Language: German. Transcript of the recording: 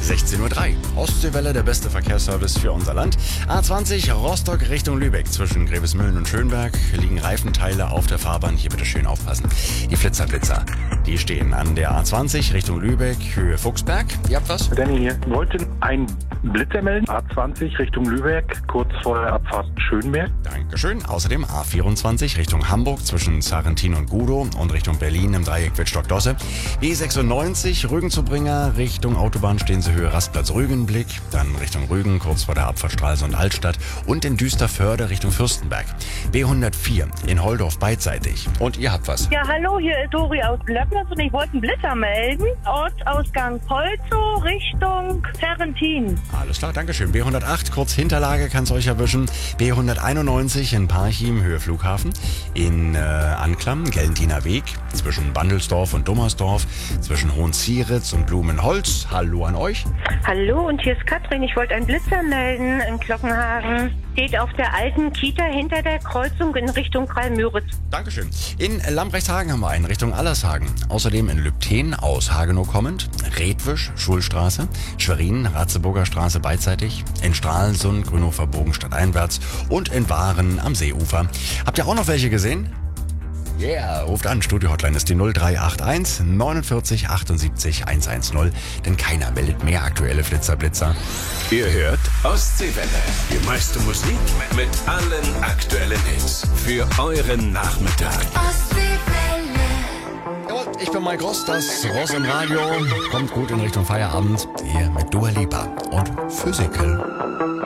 16:03 Uhr. Ostseewelle, der beste Verkehrsservice für unser Land. A20 Rostock Richtung Lübeck. Zwischen Grevesmühlen und Schönberg liegen Reifenteile auf der Fahrbahn. Hier bitte schön aufpassen. Die Flitzer. Die stehen an der A20 Richtung Lübeck, Höhe Fuchsberg. Ihr habt was? Danny hier. Wir wollten einen Blitzer melden. A20 Richtung Lübeck, kurz vor der Abfahrt Schönberg. Dankeschön. Außerdem A24 Richtung Hamburg zwischen Sarrentin und Gudow und Richtung Berlin im Dreieck Wittstock-Dosse. B96 Rügen-zu-Bringer Richtung Autobahnstehende Höhe Rastplatz Rügenblick. Dann Richtung Rügen kurz vor der Abfahrt Stralsund-Altstadt und in Düsterförde Richtung Fürstenberg. B104 in Holdorf beidseitig. Und ihr habt was? Ja, hallo, hier ist Dori aus Löppnitz und ich wollte einen Blitzer melden. Ortsausgang Polzow Richtung Sarrentin. Alles klar, Dankeschön. B108 kurz Hinterlage kann es euch erwischen. B191 in Parchim Höhe Flughafen. In Anklam Gellentiner Weg zwischen Bandelsdorf und Dummersdorf. Zwischen Hohenzieritz und Blumenholz. Hallo an euch. Hallo, und hier ist Katrin. Ich wollte einen Blitzer melden in Glockenhagen. Steht auf der alten Kita hinter der Kreuzung in Richtung Greil-Müritz. Dankeschön. In Lambrechtshagen haben wir einen Richtung Allershagen. Außerdem in Lübten aus Hagenow kommend, Redwisch, Schulstraße, Schwerin, Ratzeburger Straße beidseitig, in Stralsund, Grünhofer Bogen stadteinwärts und in Waren am Seeufer. Habt ihr auch noch welche gesehen? Yeah, ruft an. Studio-Hotline ist die 0381 49 78 110. Denn keiner meldet mehr aktuelle Flitzer. Ihr hört Ostseewelle. Die meiste Musik mit allen aktuellen Hits. Für euren Nachmittag. Jawohl, ich bin Mike Ross, das Ross im Radio. Kommt gut in Richtung Feierabend. Hier mit Dua Lipa und Physical.